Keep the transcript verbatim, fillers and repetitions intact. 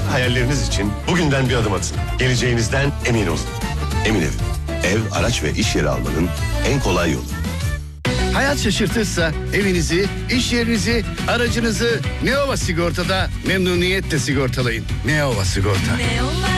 hayalleriniz için bugünden bir adım atın. Geleceğinizden emin olun. Emin Ev. Ev, araç ve iş yeri almanın en kolay yolu. Hayat şaşırtırsa evinizi, iş yerinizi, aracınızı Neova Sigorta'da memnuniyetle sigortalayın. Neova Sigorta. Neova